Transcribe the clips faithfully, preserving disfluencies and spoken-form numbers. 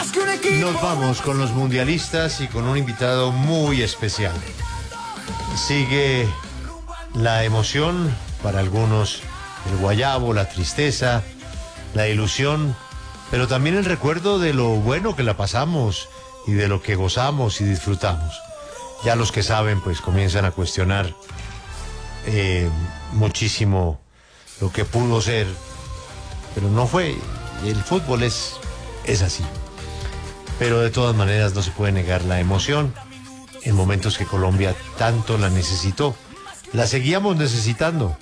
Nos vamos con los mundialistas y con un invitado muy especial. Sigue la emoción, para algunos el guayabo, la tristeza, la ilusión, pero también el recuerdo de lo bueno que la pasamos y de lo que gozamos y disfrutamos. Ya los que saben pues comienzan a cuestionar eh, muchísimo lo que pudo ser, pero no fue. El fútbol es, es así. Pero de todas maneras no se puede negar la emoción en momentos que Colombia tanto la necesitó. La seguíamos necesitando.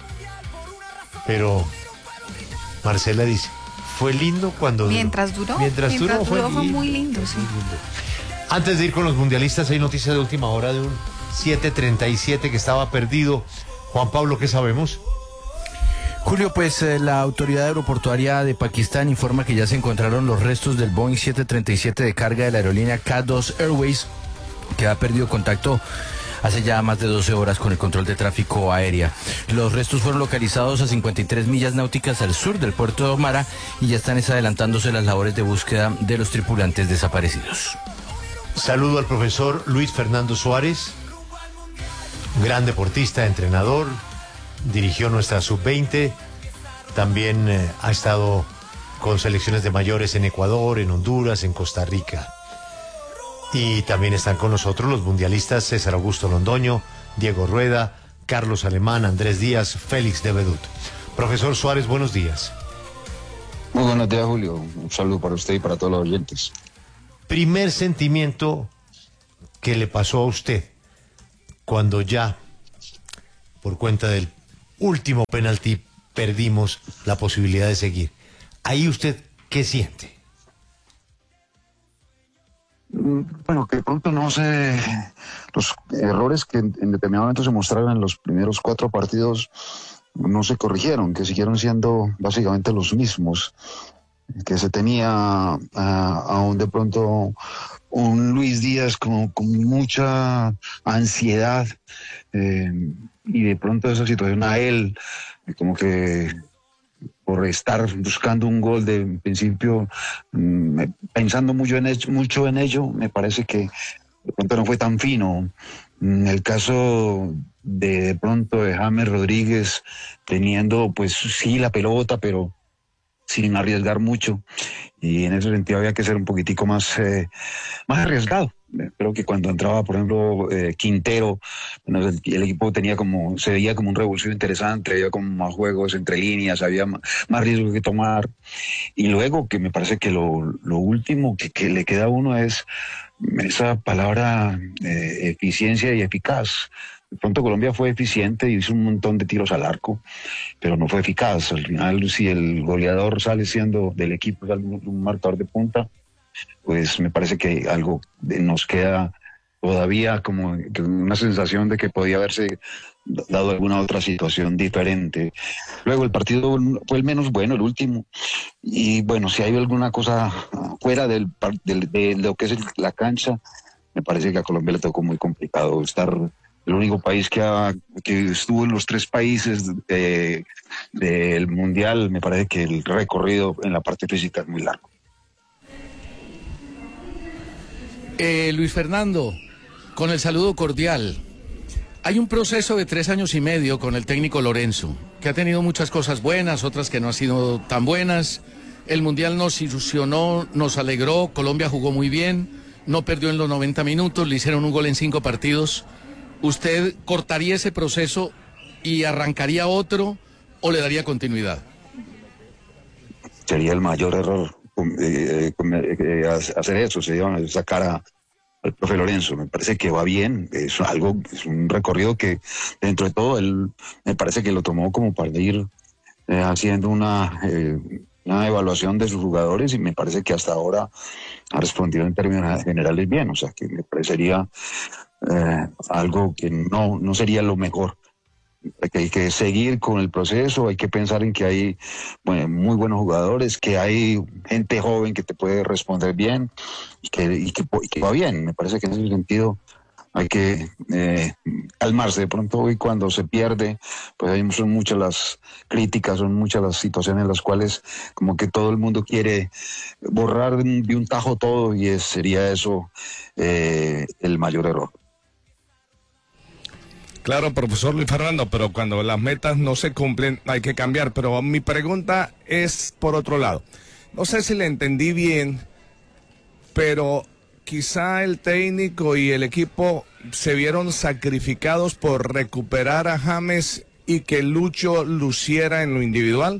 Pero Marcela dice, fue lindo cuando duró. Mientras duró. Mientras, Mientras duró, duró fue, fue muy lindo, sí. Muy lindo. Antes de ir con los mundialistas, hay noticias de última hora de un siete treinta y siete que estaba perdido. Juan Pablo, ¿qué sabemos? Julio, pues eh, la autoridad aeroportuaria de Pakistán informa que ya se encontraron los restos del Boeing siete treinta y siete de carga de la aerolínea K dos Airways, que ha perdido contacto hace ya más de doce horas con el control de tráfico aérea. Los restos fueron localizados a cincuenta y tres millas náuticas al sur del puerto de Omara y ya están adelantándose las labores de búsqueda de los tripulantes desaparecidos. Saludo al profesor Luis Fernando Suárez, gran deportista, entrenador, dirigió nuestra sub veinte, también eh, ha estado con selecciones de mayores en Ecuador, en Honduras, en Costa Rica. Y también están con nosotros los mundialistas César Augusto Londoño, Diego Rueda, Carlos Alemán, Andrés Díaz, Félix de Bedut. Profesor Suárez, buenos días. Muy buenos días, Julio. Un saludo para usted y para todos los oyentes. Primer sentimiento que le pasó a usted cuando ya, por cuenta del último penalti, perdimos la posibilidad de seguir. Ahí usted, ¿qué siente? Bueno, que de pronto no sé, los errores que en, en determinado momento se mostraron en los primeros cuatro partidos no se corrigieron, que siguieron siendo básicamente los mismos, que se tenía uh, aún de pronto un Luis Díaz con, con mucha ansiedad eh, y de pronto esa situación a él como que por estar buscando un gol de en principio, mmm, pensando mucho en, ello, mucho en ello, me parece que de pronto no fue tan fino. En el caso de de pronto de James Rodríguez, teniendo pues sí la pelota, pero sin arriesgar mucho, y en ese sentido había que ser un poquitico más, eh, más arriesgado. Creo que cuando entraba, por ejemplo, eh, Quintero, bueno, el, el equipo tenía como, se veía como un revulsivo interesante, había como más juegos entre líneas, había más, más riesgo que tomar. Y luego, que me parece que lo, lo último que, que le queda a uno es esa palabra eh, eficiencia y eficaz. De pronto Colombia fue eficiente y hizo un montón de tiros al arco, pero no fue eficaz. Al final, si el goleador sale siendo del equipo, sale un marcador de punta, pues me parece que algo nos queda todavía como una sensación de que podía haberse dado alguna otra situación diferente. Luego el partido fue el menos bueno, el último, y bueno, si hay alguna cosa fuera del, del, de lo que es la cancha, me parece que a Colombia le tocó muy complicado estar. El único país que, ha, que estuvo en los tres países de, del Mundial, me parece que el recorrido en la parte física es muy largo. Eh, Luis Fernando, con el saludo cordial. Hay un proceso de tres años y medio con el técnico Lorenzo, que ha tenido muchas cosas buenas, otras que no han sido tan buenas. El Mundial nos ilusionó, nos alegró, Colombia jugó muy bien, no perdió en los noventa minutos, le hicieron un gol en cinco partidos. ¿Usted cortaría ese proceso y arrancaría otro o le daría continuidad? Sería el mayor error eh, eh, hacer eso, sería sacar a, al profe Lorenzo. Me parece que va bien, es algo, es un recorrido que dentro de todo él me parece que lo tomó como para ir eh, haciendo una, eh, una evaluación de sus jugadores, y me parece que hasta ahora ha respondido en términos generales bien. O sea, que me parecería Eh, algo que no, no sería lo mejor. Que hay que seguir con el proceso, hay que pensar en que hay bueno, muy buenos jugadores, que hay gente joven que te puede responder bien y que, y que, y que va bien. Me parece que en ese sentido hay que eh, calmarse. De pronto hoy cuando se pierde, pues hay, son muchas las críticas, son muchas las situaciones en las cuales como que todo el mundo quiere borrar de un tajo todo, y es, sería eso eh, el mayor error. Claro, profesor Luis Fernando, pero cuando las metas no se cumplen hay que cambiar. Pero mi pregunta es por otro lado. No sé si le entendí bien, pero quizá el técnico y el equipo se vieron sacrificados por recuperar a James y que Lucho luciera en lo individual.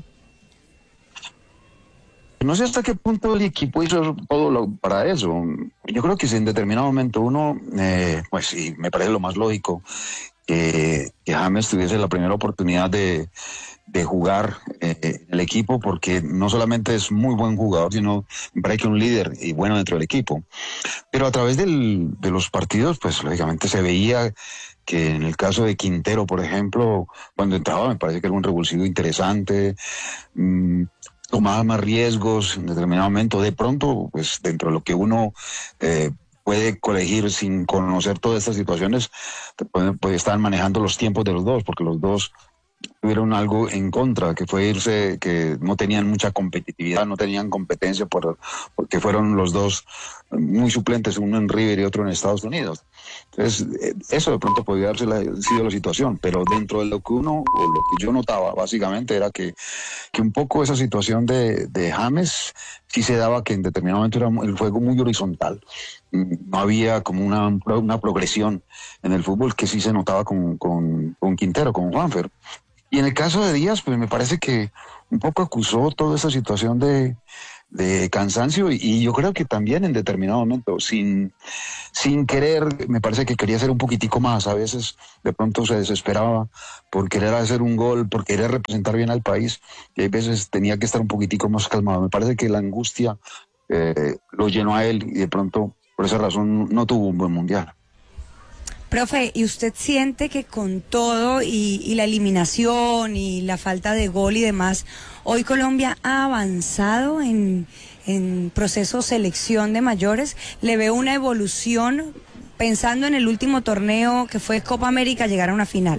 No sé hasta qué punto el equipo hizo todo lo, para eso. Yo creo que si en determinado momento uno, eh, pues sí, me parece lo más lógico que, que James tuviese la primera oportunidad de, de jugar eh, en el equipo, porque no solamente es muy buen jugador, sino me parece que un líder y bueno dentro del equipo. Pero a través del, de los partidos, pues lógicamente se veía que en el caso de Quintero, por ejemplo, cuando entraba me parece que era un revulsivo interesante, mmm, tomaba más riesgos en determinado momento. De pronto, pues dentro de lo que uno eh, puede colegir sin conocer todas estas situaciones, pueden, pues, estaban manejando los tiempos de los dos, porque los dos tuvieron algo en contra, que fue irse, que no tenían mucha competitividad, no tenían competencia, por, porque fueron los dos muy suplentes, uno en River y otro en Estados Unidos. Entonces, eso de pronto podría haber sido la situación, pero dentro de lo que uno, o lo que yo notaba básicamente, era que, que un poco esa situación de, de James sí se daba, que en determinado momento era el juego muy horizontal. No había como una, una progresión en el fútbol que sí se notaba con, con, con Quintero, con Juanfer. Y en el caso de Díaz, pues me parece que un poco acusó toda esa situación de, de cansancio, y, y yo creo que también en determinado momento, sin, sin querer, me parece que quería hacer un poquitico más. A veces de pronto se desesperaba por querer hacer un gol, por querer representar bien al país, y a veces tenía que estar un poquitico más calmado. Me parece que la angustia eh, lo llenó a él, y de pronto por esa razón no tuvo un buen mundial. Profe, ¿y usted siente que con todo y, y la eliminación y la falta de gol y demás, hoy Colombia ha avanzado en, en proceso selección de mayores? ¿Le ve una evolución pensando en el último torneo que fue Copa América, llegar a una final?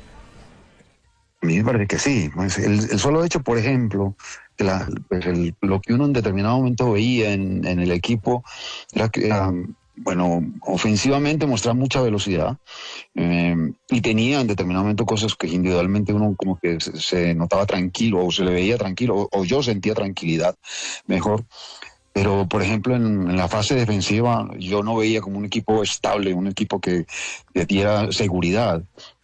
A mí me parece que sí. El, el solo hecho, por ejemplo, que la, pues el, lo que uno en determinado momento veía en, en el equipo era que era, bueno, ofensivamente mostraba mucha velocidad, eh, y tenía en determinado momento cosas que individualmente uno como que se, se notaba tranquilo, o se le veía tranquilo, o, o yo sentía tranquilidad mejor. Pero, por ejemplo, en, en la fase defensiva yo no veía como un equipo estable, un equipo que, que diera seguridad.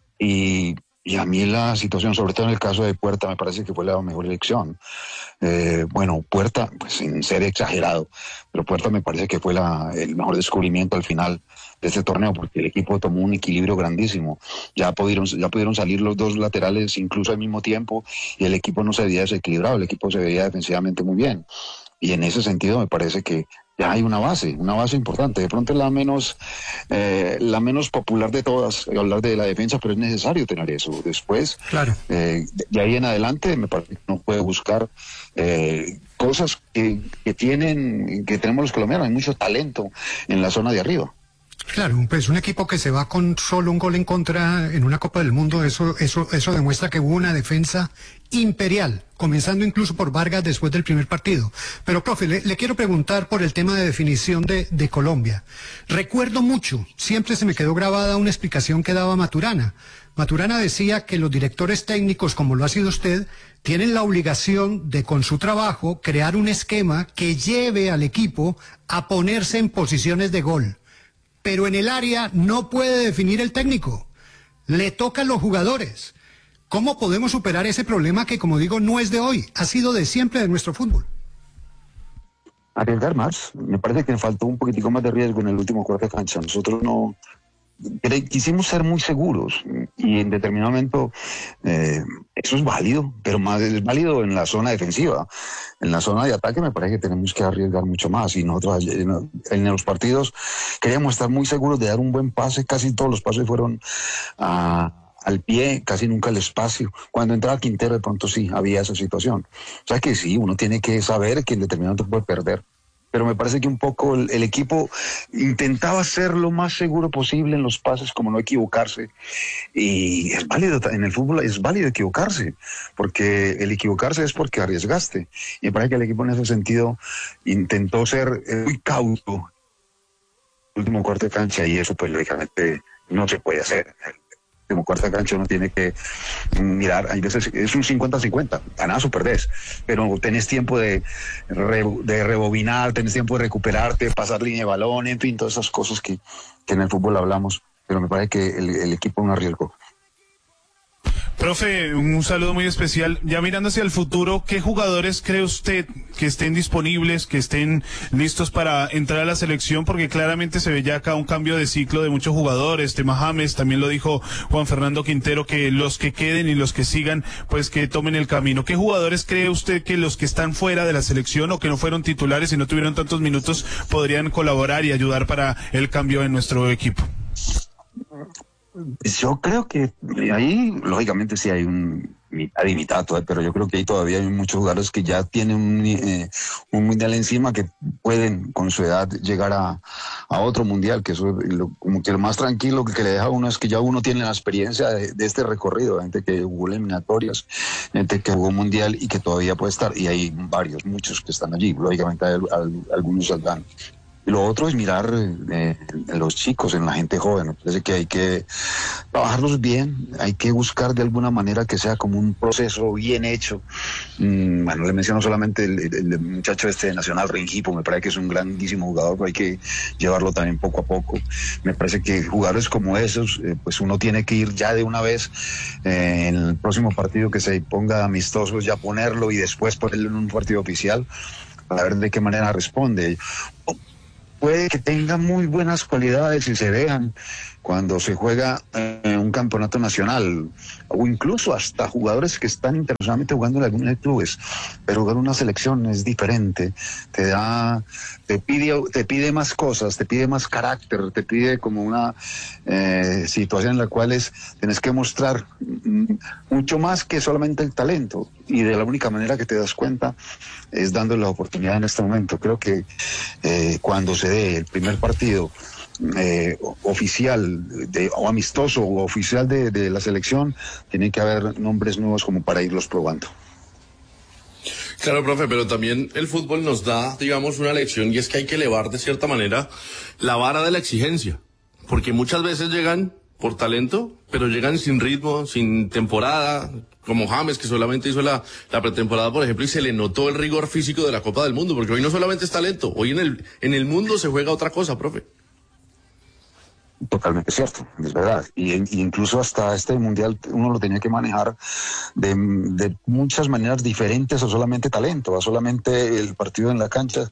Y Y a mí la situación, sobre todo en el caso de Puerta, me parece que fue la mejor elección. Eh, bueno, Puerta, pues sin ser exagerado, pero Puerta me parece que fue la, el mejor descubrimiento al final de este torneo, porque el equipo tomó un equilibrio grandísimo. Ya pudieron, ya pudieron salir los dos laterales incluso al mismo tiempo, y el equipo no se veía desequilibrado, el equipo se veía defensivamente muy bien. Y en ese sentido me parece que ya hay una base, una base importante. De pronto es la menos, eh, la menos popular de todas, hablar de la defensa, pero es necesario tener eso. Después, claro. eh, de ahí en adelante, me parece que uno puede buscar eh, cosas que, que tienen, que tenemos los colombianos. Hay mucho talento en la zona de arriba. Claro, pues un equipo que se va con solo un gol en contra en una Copa del Mundo, eso, eso, eso demuestra que hubo una defensa imperial, comenzando incluso por Vargas después del primer partido. Pero, profe, le, le quiero preguntar por el tema de definición de, de Colombia. Recuerdo mucho, siempre se me quedó grabada una explicación que daba Maturana. Maturana decía que los directores técnicos, como lo ha sido usted, tienen la obligación de, con su trabajo, crear un esquema que lleve al equipo a ponerse en posiciones de gol. Pero en el área no puede definir el técnico, le toca a los jugadores. ¿Cómo podemos superar ese problema que, como digo, no es de hoy, ha sido de siempre de nuestro fútbol? Arriesgar más. Me parece que faltó un poquitico más de riesgo en el último cuarto de cancha. Nosotros no quisimos ser muy seguros, y en determinado momento eh, eso es válido, pero más es válido en la zona defensiva. En la zona de ataque me parece que tenemos que arriesgar mucho más, y nosotros en, en los partidos queríamos estar muy seguros de dar un buen pase. Casi todos los pases fueron a, al pie, casi nunca al espacio. Cuando entraba Quintero de pronto sí había esa situación. O sea que sí, uno tiene que saber que en determinado momento puede perder, pero me parece que un poco el, el equipo intentaba ser lo más seguro posible en los pases, como no equivocarse. Y es válido, en el fútbol es válido equivocarse, porque el equivocarse es porque arriesgaste. Y me parece que el equipo en ese sentido intentó ser muy cauto el último cuarto de cancha, y eso pues lógicamente no se puede hacer. Como cuarta cancha uno tiene que mirar, hay veces es un cincuenta cincuenta, ganás o perdés, pero tenés tiempo de, re, de rebobinar, tenés tiempo de recuperarte, pasar línea de balón, en fin, todas esas cosas que, que en el fútbol hablamos, pero me parece que el, el equipo no arriesgó. Profe, un saludo muy especial. Ya mirando hacia el futuro, ¿qué jugadores cree usted que estén disponibles, que estén listos para entrar a la selección? Porque claramente se ve ya acá un cambio de ciclo de muchos jugadores. Tema James, también lo dijo Juan Fernando Quintero, que los que queden y los que sigan, pues que tomen el camino. ¿Qué jugadores cree usted que los que están fuera de la selección o que no fueron titulares y no tuvieron tantos minutos podrían colaborar y ayudar para el cambio en nuestro equipo? Yo creo que ahí, lógicamente, sí hay un mitad y mitad, pero yo creo que ahí todavía hay muchos jugadores que ya tienen un, eh, un mundial encima, que pueden con su edad llegar a, a otro mundial, que eso lo, como que lo más tranquilo que le deja a uno es que ya uno tiene la experiencia de, de este recorrido, gente que jugó eliminatorias, gente que jugó mundial y que todavía puede estar, y hay varios, muchos que están allí, lógicamente hay, hay, algunos saldrán. Y lo otro es mirar eh, en los chicos, en la gente joven. Me parece que hay que trabajarlos bien, hay que buscar de alguna manera que sea como un proceso bien hecho. Mm, bueno, le menciono solamente el, el, el muchacho este de Nacional, Rengifo, me parece que es un grandísimo jugador, pero hay que llevarlo también poco a poco. Me parece que jugadores como esos, eh, pues uno tiene que ir ya de una vez eh, en el próximo partido que se ponga amistosos, ya ponerlo y después ponerlo en un partido oficial para ver de qué manera responde. Puede que tenga muy buenas cualidades y se vean cuando se juega en un campeonato nacional, o incluso hasta jugadores que están internacionalmente jugando en algunos clubes, pero jugar una selección es diferente, te da, te pide, te pide más cosas, te pide más carácter, te pide como una eh, situación en la cual es, tienes que mostrar mucho más que solamente el talento, y de la única manera que te das cuenta es dando la oportunidad en este momento. Creo que eh, cuando se dé el primer partido Eh, oficial de, o amistoso o oficial de, de la selección, tiene que haber nombres nuevos como para irlos probando. Claro, profe, pero también el fútbol nos da, digamos, una lección, y es que hay que elevar de cierta manera la vara de la exigencia, porque muchas veces llegan por talento, pero llegan sin ritmo, sin temporada, como James, que solamente hizo la, la pretemporada, por ejemplo, y se le notó el rigor físico de la Copa del Mundo, porque hoy no solamente es talento, hoy en el, en el mundo se juega otra cosa, profe. Totalmente cierto, es verdad. Y, y incluso hasta este mundial uno lo tenía que manejar de, de muchas maneras diferentes, o solamente talento, o solamente el partido en la cancha,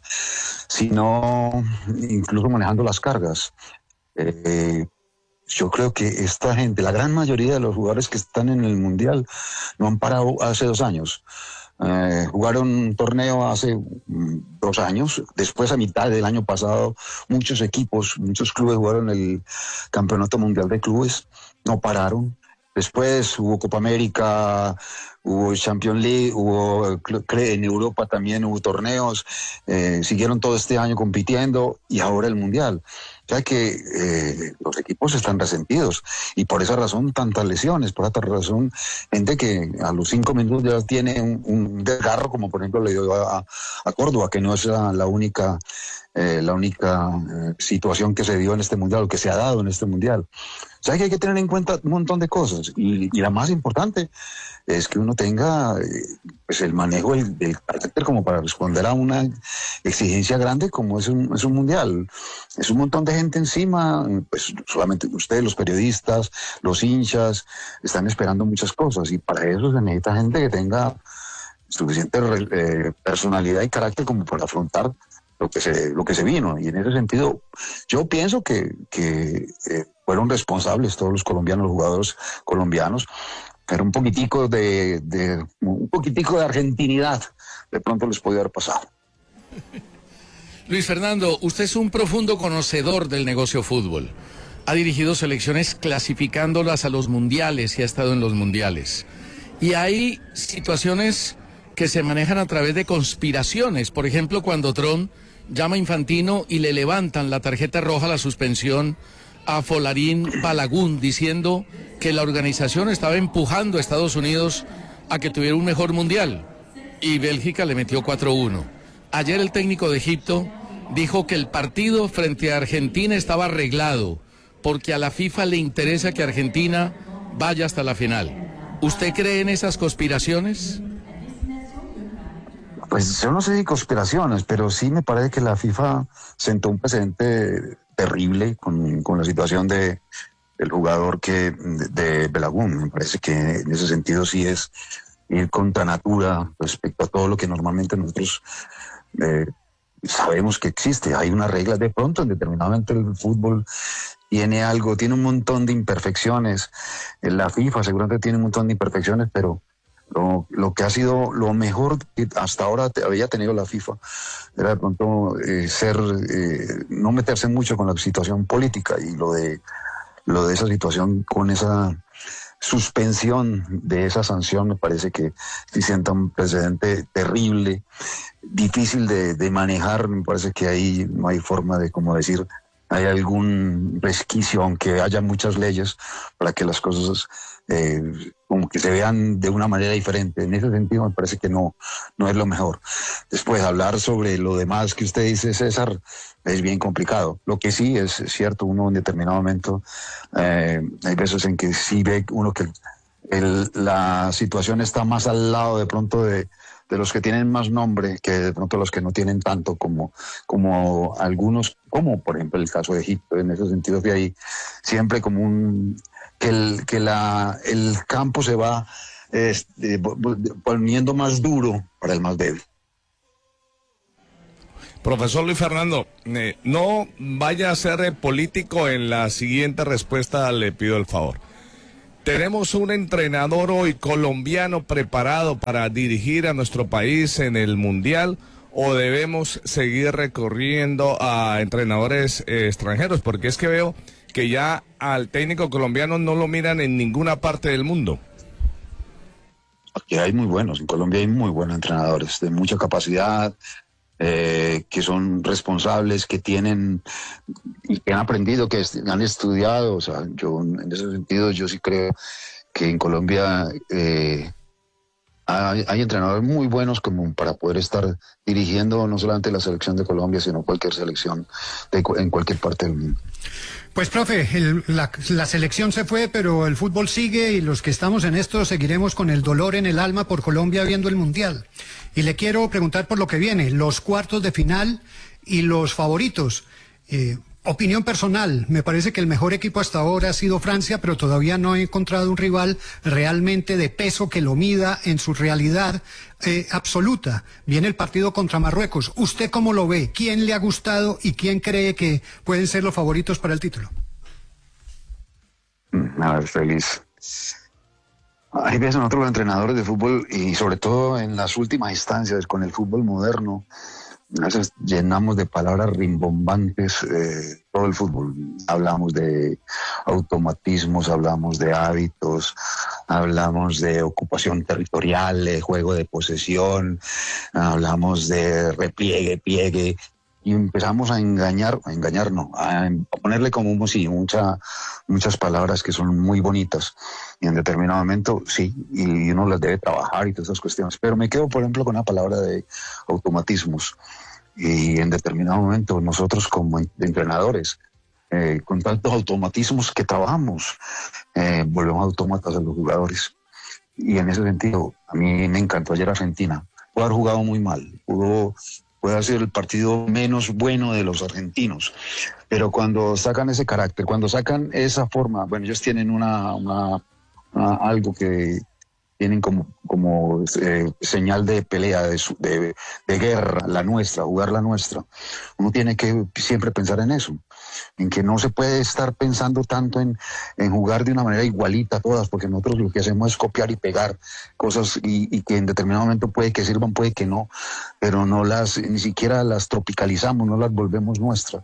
sino incluso manejando las cargas. Eh, yo creo que esta gente, la gran mayoría de los jugadores que están en el mundial, no han parado hace dos años. Eh, jugaron un torneo hace mm, dos años, después a mitad del año pasado muchos equipos, muchos clubes jugaron el Campeonato Mundial de Clubes, no pararon. Después hubo Copa América, hubo Champions League, hubo en Europa también hubo torneos, eh, siguieron todo este año compitiendo, y ahora el Mundial. O sea que eh, los equipos están resentidos, y por esa razón tantas lesiones, por esa razón gente que a los cinco minutos ya tiene un, un desgarro, como por ejemplo le dio a, a Córdoba, que no es la, la única eh, la única eh, situación que se dio en este Mundial, o que se ha dado en este Mundial. O sea que hay que tener en cuenta un montón de cosas, y, y la más importante es que uno tenga eh, pues el manejo del, del carácter como para responder a una exigencia grande como es un, es un mundial. Es un montón de gente encima, pues solamente ustedes, los periodistas, los hinchas, están esperando muchas cosas, y para eso se necesita gente que tenga suficiente eh, personalidad y carácter como para afrontar lo que se lo que se vino. Y en ese sentido yo pienso que, que eh, fueron responsables todos los colombianos, los jugadores colombianos, pero un poquitico de, de un poquitico de argentinidad de pronto les podía haber pasado. Luis Fernando, usted es un profundo conocedor del negocio fútbol. Ha dirigido selecciones clasificándolas a los mundiales y ha estado en los mundiales. Y hay situaciones que se manejan a través de conspiraciones. Por ejemplo, cuando Trump llama Infantino y le levantan la tarjeta roja, la suspensión a Folarín Balagun, diciendo que la organización estaba empujando a Estados Unidos a que tuviera un mejor mundial, y Bélgica le metió cuatro uno. Ayer el técnico de Egipto dijo que el partido frente a Argentina estaba arreglado, porque a la FIFA le interesa que Argentina vaya hasta la final. ¿Usted cree en esas conspiraciones? Pues yo no sé de conspiraciones, pero sí me parece que la FIFA sentó un precedente terrible con, con la situación de el jugador que de, de Balagun. Me parece que en ese sentido sí es ir contra natura respecto a todo lo que normalmente nosotros eh, sabemos que existe. Hay unas reglas de pronto, en determinado momento el fútbol tiene algo, tiene un montón de imperfecciones. La FIFA seguramente tiene un montón de imperfecciones, pero Lo, lo que ha sido lo mejor que hasta ahora te, había tenido la FIFA era de pronto eh, ser eh, no meterse mucho con la situación política, y lo de lo de esa situación con esa suspensión de esa sanción me parece que sí sienta un precedente terrible, difícil de, de manejar. Me parece que ahí no hay forma de, como decir, hay algún resquicio, aunque haya muchas leyes, para que las cosas eh, como que se vean de una manera diferente. En ese sentido me parece que no, no es lo mejor. Después, hablar sobre lo demás que usted dice, César, es bien complicado. Lo que sí es cierto, uno en determinado momento, eh, hay veces en que sí ve uno que el, la situación está más al lado de pronto de de los que tienen más nombre que de pronto los que no tienen tanto, como, como algunos, como por ejemplo el caso de Egipto. En ese sentido que hay siempre como un, que el, que la, el campo se va este, poniendo más duro para el más débil. Profesor Luis Fernando, eh, no vaya a ser eh, político en la siguiente respuesta, le pido el favor. ¿Tenemos un entrenador hoy colombiano preparado para dirigir a nuestro país en el Mundial, o debemos seguir recurriendo a entrenadores eh, extranjeros? Porque es que veo que ya al técnico colombiano no lo miran en ninguna parte del mundo. Aquí hay muy buenos, en Colombia hay muy buenos entrenadores, de mucha capacidad, eh, que son responsables, que tienen y que han aprendido, que han estudiado. O sea, yo en ese sentido yo sí creo que en Colombia eh, hay, hay entrenadores muy buenos como para poder estar dirigiendo no solamente la selección de Colombia, sino cualquier selección de, en cualquier parte del mundo. Pues, profe, el, la, la selección se fue, pero el fútbol sigue, y los que estamos en esto seguiremos con el dolor en el alma por Colombia viendo el Mundial. Y le quiero preguntar por lo que viene, los cuartos de final y los favoritos. Eh, opinión personal, me parece que el mejor equipo hasta ahora ha sido Francia, pero todavía no he encontrado un rival realmente de peso que lo mida en su realidad eh, absoluta. Viene el partido contra Marruecos. ¿Usted cómo lo ve? ¿Quién le ha gustado y quién cree que pueden ser los favoritos para el título? A ver, feliz. Hay veces nosotros los entrenadores de fútbol, y sobre todo en las últimas instancias con el fútbol moderno, a veces llenamos de palabras rimbombantes eh, todo el fútbol. Hablamos de automatismos, hablamos de hábitos, hablamos de ocupación territorial, de juego de posesión, hablamos de repliegue, pliegue, y empezamos a engañar, a engañar no, a ponerle como sí, mucha, muchas palabras que son muy bonitas, y en determinado momento sí, y uno las debe trabajar y todas esas cuestiones. Pero me quedo, por ejemplo, con la palabra de automatismos, y en determinado momento nosotros como entrenadores, eh, con tantos automatismos que trabajamos, eh, volvemos autómatas a los jugadores. Y en ese sentido, a mí me encantó ayer Argentina. Pudo haber jugado muy mal, pudo... puede ser el partido menos bueno de los argentinos, pero cuando sacan ese carácter, cuando sacan esa forma, bueno, ellos tienen una, una, una algo que tienen como, como eh, señal de pelea, de, de, de guerra, la nuestra, jugar la nuestra. Uno tiene que siempre pensar en eso, en que no se puede estar pensando tanto en, en jugar de una manera igualita a todas, porque nosotros lo que hacemos es copiar y pegar cosas, y, y que en determinado momento puede que sirvan, puede que no, pero no las, ni siquiera las tropicalizamos, no las volvemos nuestras.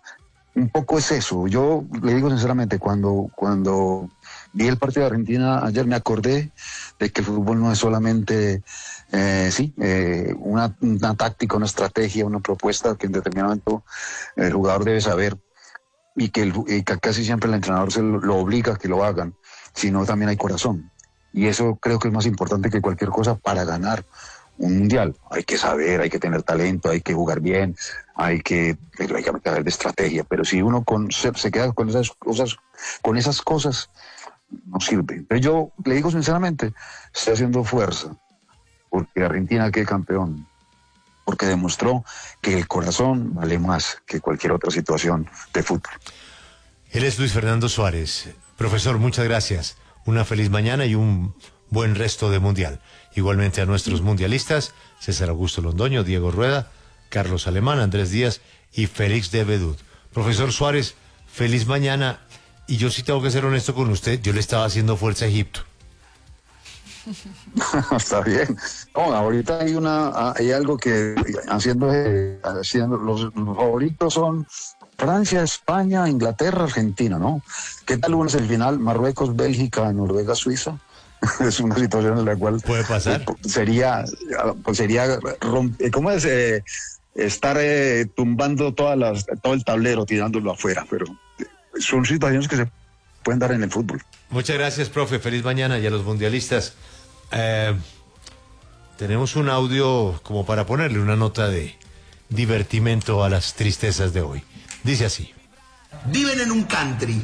un poco es eso. Yo le digo sinceramente, cuando, cuando vi el partido de Argentina ayer me acordé de que el fútbol no es solamente, eh, sí, eh, una, una táctica, una estrategia, una propuesta que en determinado momento el jugador debe saber y que, el, y que casi siempre el entrenador se lo, lo obliga a que lo hagan, sino también hay corazón. Y eso creo que es más importante que cualquier cosa para ganar un mundial. Hay que saber, hay que tener talento, hay que jugar bien, hay que, hay que saber de estrategia, pero si uno con, se, se queda con esas cosas, con esas cosas, no sirve. Pero yo le digo sinceramente, estoy haciendo fuerza porque Argentina quede campeón, porque demostró que el corazón vale más que cualquier otra situación de fútbol. Él es Luis Fernando Suárez. Profesor, muchas gracias. Una feliz mañana y un buen resto de mundial. Igualmente a nuestros mundialistas, César Augusto Londoño, Diego Rueda, Carlos Alemán, Andrés Díaz y Félix de Bedut. Profesor Suárez, feliz mañana. Y yo sí tengo que ser honesto con usted, yo le estaba haciendo fuerza a Egipto. Está bien. No, ahorita hay una, hay algo que haciendo, eh, haciendo los, los favoritos son Francia, España, Inglaterra, Argentina, ¿no? ¿Qué tal una semifinal? Marruecos, Bélgica, Noruega, Suiza. Es una situación en la cual puede pasar. Eh, sería, pues sería, ¿cómo es? Eh, estar eh, tumbando todas las, todo el tablero, tirándolo afuera, pero son situaciones que se pueden dar en el fútbol. Muchas gracias, profe. Feliz mañana y a los mundialistas. Eh, tenemos un audio como para ponerle una nota de divertimento a las tristezas de hoy. Dice así. Viven en un country.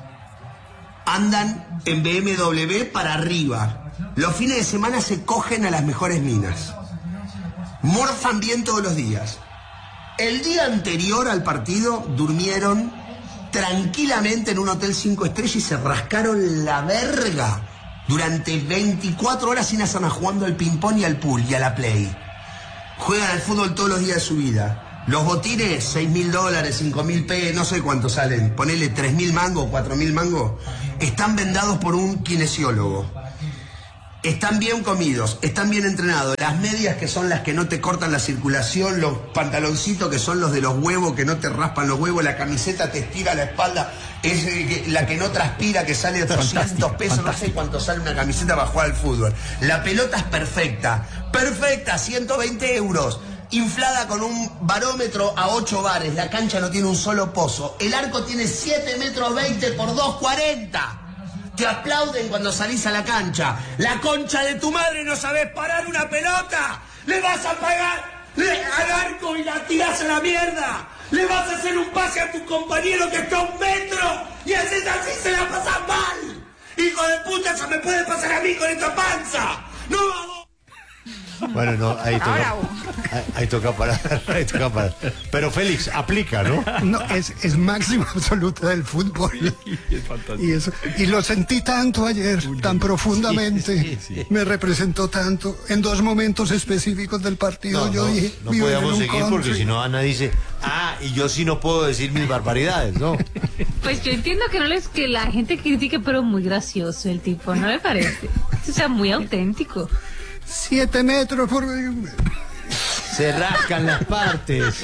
Andan en B M W para arriba. Los fines de semana se cogen a las mejores minas. Morfan bien todos los días. El día anterior al partido durmieron tranquilamente en un hotel cinco estrellas y se rascaron la verga durante veinticuatro horas sin hacer nada, jugando al ping-pong y al pool y a la play. Juegan al fútbol todos los días de su vida. Los botines, seis mil dólares, cinco mil pesos, no sé cuánto salen. Ponele tres mil mangos, cuatro mil mangos. Están vendados por un kinesiólogo. Están bien comidos, están bien entrenados. Las medias que son las que no te cortan la circulación, los pantaloncitos que son los de los huevos, que no te raspan los huevos, la camiseta te estira la espalda, es la que no transpira, que sale ochocientos pesos, no sé cuánto sale una camiseta para jugar al fútbol. La pelota es perfecta, perfecta, ciento veinte euros. Inflada con un barómetro a ocho bares. La cancha no tiene un solo pozo. El arco tiene siete metros veinte por dos cuarenta. Te aplauden cuando salís a la cancha. La concha de tu madre, no sabés parar una pelota. Le vas a pagar al arco y la tirás a la mierda. Le vas a hacer un pase a tu compañero que está a un metro. Y haces así, se la pasas mal. Hijo de puta, eso me puede pasar a mí con esta panza. No hago. Bueno, no, ahí toca, ahí, ahí toca parar, ahí toca parar. Pero Félix, aplica, ¿no? No, es, es máxima absoluta del fútbol. Es fantástico. Y, eso, y lo sentí tanto ayer, tan profundamente. Sí, sí, sí. Me representó tanto. En dos momentos específicos del partido No, yo no, dije... no viven en podíamos un seguir country. porque si no Ana dice, ah, y yo sí no puedo decir mis barbaridades, ¿no? Pues yo entiendo que no les que la gente critique, pero muy gracioso el tipo, ¿no le parece? O sea, muy auténtico. Siete metros por... Se rascan las partes.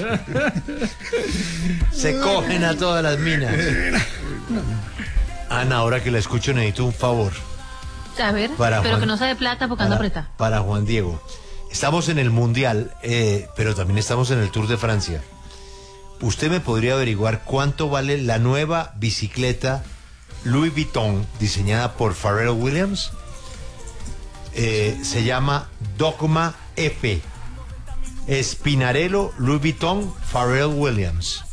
Se cogen a todas las minas. Ana, ahora que la escucho necesito un favor. A ver, Para pero Juan- que no sea de plata porque ando Para, apretada. para Juan Diego. Estamos en el Mundial, eh, pero también estamos en el Tour de Francia. ¿Usted me podría averiguar cuánto vale la nueva bicicleta Louis Vuitton diseñada por Pharrell Williams? Eh, se llama Dogma F. Spinarello Louis Vuitton Pharrell Williams.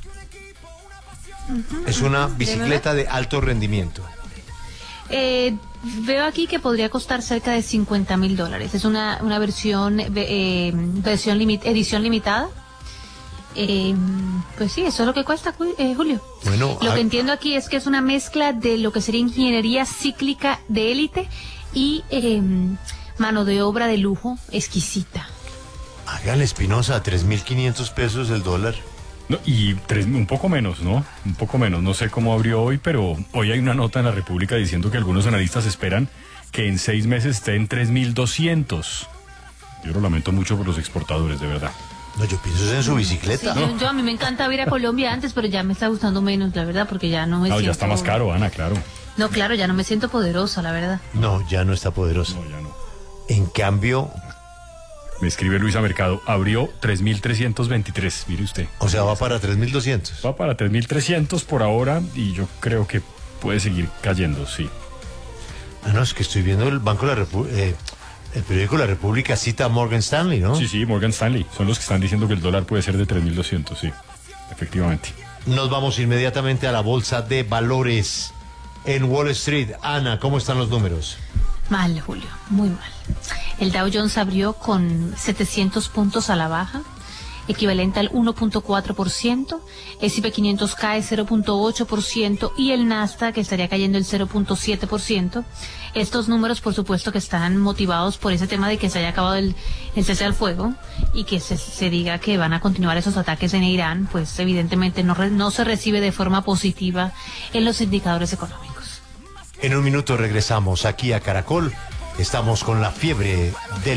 Es una bicicleta de alto rendimiento. Eh, veo aquí que podría costar cerca de cincuenta mil dólares. Es una, una versión, eh, versión limit, edición limitada. Eh, pues sí, eso es lo que cuesta, eh, Julio. Bueno, lo ah, que entiendo aquí es que es una mezcla de lo que sería ingeniería cíclica de élite y eh, mano de obra de lujo exquisita. hágale, Espinosa, a tres mil quinientos pesos el dólar. No, y tres, un poco menos, ¿no? Un poco menos. No sé cómo abrió hoy, pero hoy hay una nota en La República diciendo que algunos analistas esperan que en seis meses esté en tres mil doscientos. Yo lo lamento mucho por los exportadores, de verdad. No, yo pienso en su bicicleta. Sí, yo, yo a mí me encantaba ir a Colombia antes, pero ya me está gustando menos, la verdad, porque ya no me No, siento... ya está más caro, Ana, claro. No, claro, ya no me siento poderosa, la verdad. No, ya no está poderoso. No, ya no. En cambio, Me escribe Luisa Mercado, abrió tres mil trescientos veintitrés, mire usted. o sea, va para tres mil doscientos. Va para tres mil trescientos por ahora y yo creo que puede seguir cayendo, sí. Ah, no, es que estoy viendo el Banco de la República, eh, el periódico La República cita a Morgan Stanley, ¿no? Sí, sí, Morgan Stanley. Son los que están diciendo que el dólar puede ser de tres mil doscientos, sí, efectivamente. Nos vamos inmediatamente a la bolsa de valores en Wall Street. Ana, ¿cómo están los números? Mal, Julio, muy mal. El Dow Jones abrió con setecientos puntos a la baja, equivalente al uno punto cuatro por ciento. S y P quinientos cae cero punto ocho por ciento y el Nasdaq estaría cayendo el cero punto siete por ciento. Estos números, por supuesto, que están motivados por ese tema de que se haya acabado el, el cese al fuego y que se, se diga que van a continuar esos ataques en Irán, pues evidentemente no, re, no se recibe de forma positiva en los indicadores económicos. En un minuto regresamos aquí a Caracol. Estamos con la fiebre del